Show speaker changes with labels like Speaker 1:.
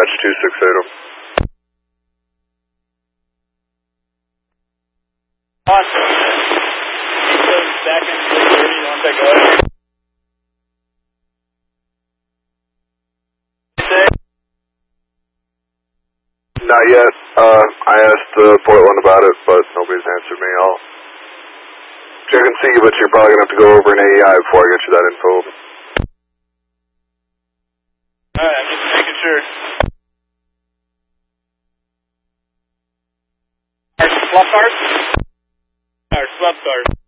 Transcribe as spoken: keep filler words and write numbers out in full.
Speaker 1: dispatch two six eight them.
Speaker 2: Awesome. Second, three thirty, you want to take a look?
Speaker 1: Not yet. Uh, I asked uh, Portland about it, but nobody's answered me. I'll check and see, but you're probably going to have to go over an A E I before I get you that info.
Speaker 2: Alright, I'm just making sure. Our swap cars? Our swap cars.